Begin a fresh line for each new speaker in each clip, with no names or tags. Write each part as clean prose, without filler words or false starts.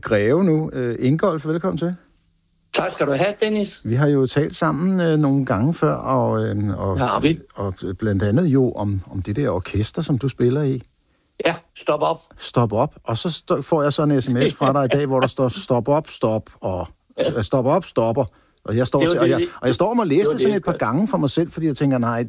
Greve nu. Ingolf, velkommen til.
Tak skal du have, Dennis.
Vi har jo talt sammen nogle gange før, og blandt andet jo om det der orkester, som du spiller i.
Ja, stop op.
Stop op, og så får jeg så en sms fra dig i dag, hvor der står stop op, stop, og stop op, stopper. Og jeg står og læser det sådan et par gange for mig selv, fordi jeg tænker, nej.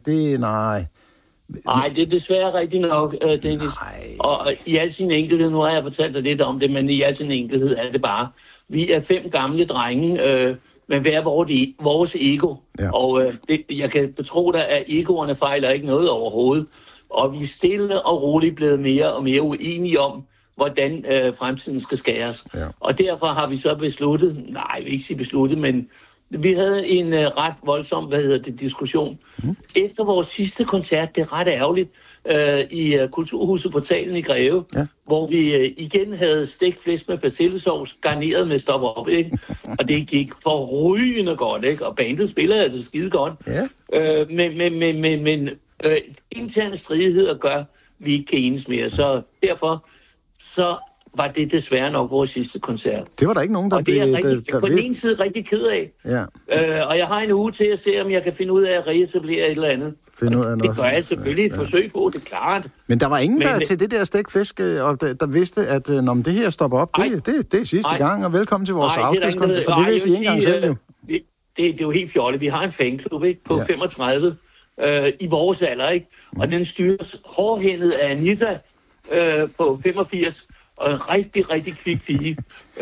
Nej, det er desværre rigtigt nok, Dennis. Nej. Og i al sin enkelhed, nu har jeg fortalt dig lidt om det, men i al sin enkelhed er det bare, vi er 5 gamle drenge, med hver vores ego. Ja. Og jeg kan betro dig, at egoerne fejler ikke noget overhovedet. Og vi er stille og roligt blevet mere og mere uenige om, hvordan fremtiden skal skæres. Ja. Og derfor har vi så besluttet, jeg vil ikke sige besluttet, men vi havde en ret voldsom, diskussion. Efter vores sidste koncert, det er ret ærgerligt, i Kulturhuset Portalen i Greve, hvor vi igen havde stegt flæsk med persillesovs, garneret med stop op, ikke? Og det gik forrygende godt, ikke? Og bandet spiller altså skide godt. Ja. Men interne stridigheder gør, vi ikke kan enes mere. Så derfor var det desværre nok vores sidste koncert.
Det var der ikke nogen, der blev...
Og det er jeg på den ene side rigtig ked af. Ja. Og jeg har en uge til at se, om jeg kan finde ud af at reetablere et eller andet. Det gør jeg selvfølgelig et forsøg på, det er klart.
Men der var ingen, der til det der stegfisk, og der vidste, at når det her stopper op, det er sidste gang, og velkommen til vores afskedskoncert, for det vidste I ikke engang selv jo.
Det er jo helt fjollet. Vi har en fanklub, ikke, på 35 i vores alder, ikke? Og den styres hårdhændet af Anita på 85, og en rigtig, rigtig kvik pige.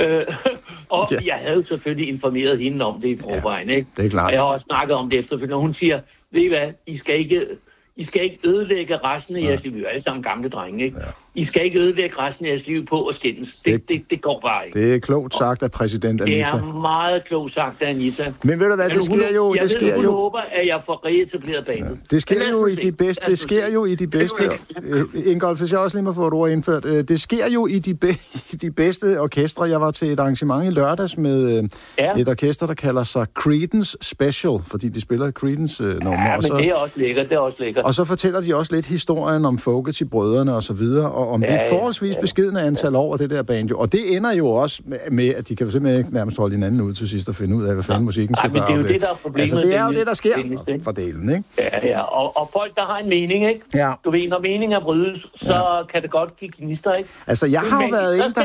Og jeg havde selvfølgelig informeret hende om det i forvejen, ikke?
Det er klart.
Og jeg har også snakket om det efterfølgende, og hun siger, ved I hvad, I skal ikke ødelægge resten af jeres liv. Vi er alle sammen gamle drenge, ikke? Ja. I skal ikke ødelægge resten af jeres liv på at skændes. Det går bare ikke.
Det er klogt sagt af præsident Anita.
Det er meget klogt sagt af Anita.
Men ved du hvad, det sker jo...
Hun håber, at jeg får reetableret banen.
Ja. Det sker jo i de bedste... Ingolf, hvis jeg også lige må få et ord indført. Det sker jo i de bedste orkestre. Jeg var til et arrangement i lørdags med et orkester, der kalder sig Creedence Special, fordi de spiller Creedence nummer.
Ja, men det er også lækkert,
Og så fortæller de også lidt historien om Fogerty-brødrene og så videre, og om det forholdsvis beskedne antal år af det der band jo. Og det ender jo også med, at de kan simpelthen ikke nærmest holde hinanden ud til sidst og finde ud af, hvad fanden musikken skal være.
Men det er jo det, der er problemet.
Altså, det er jo det, der sker for delen, ikke?
Ja. Og folk, der har en mening, ikke? Ja. Du ved, når meninger brydes, så kan det godt give gnister, ikke?
Altså, jeg har jo været en, der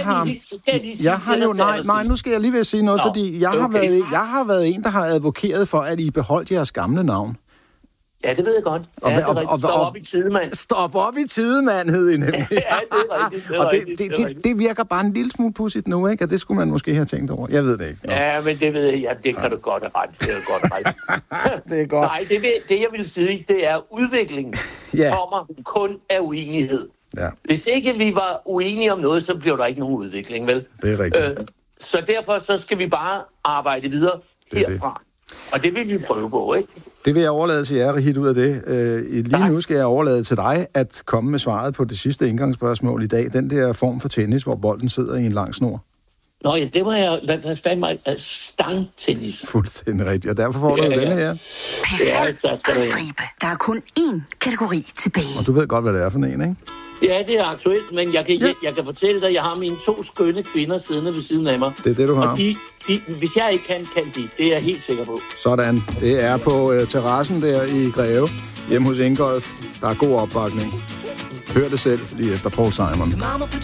har... Nej, nu skal jeg lige ved at sige noget, fordi jeg har været en, der har advokeret for, at I beholdt jeres gamle navn.
Ja, det ved jeg godt. Stop op i Tidemand.
Stop op i Tidemand, hed I nemlig.
Ja, det er rigtigt.
Det virker bare en lille smule pudsigt nu, ikke? Og det skulle man måske have tænkt over. Jeg ved det ikke.
Ja, men det ved jeg. Ja, det kan du godt have ret.
Det er godt.
Nej, det jeg vil sige, det er udviklingen kommer kun af uenighed. Ja. Hvis ikke vi var uenige om noget, så bliver der ikke nogen udvikling, vel?
Det er rigtigt.
Så derfor så skal vi bare arbejde videre herfra. Og det vil vi prøve på, ikke?
Det vil jeg overlade til jer, hit ud af det. Lige nu skal jeg overlade til dig at komme med svaret på det sidste indgangsspørgsmål i dag. Den der form for tennis, hvor bolden sidder i en lang snor.
Nå ja, det var jeg... Hvad fanden stangtennis?
Fuldstændig rigtigt, og derfor får du denne her.
Perfekt og stribe. Der er kun én kategori tilbage.
Og du ved godt, hvad det er for en, ikke?
Ja, det er aktuelt, men jeg kan fortælle dig, at jeg har mine 2 skønne kvinder siddende ved siden af mig.
Det er det, du har.
Og hvis jeg ikke kan de. Det er jeg helt sikker på.
Sådan. Det er på terrassen der i Greve, hjemme hos Ingolf. Der er god opbakning. Hør det selv lige efter Paul Simon.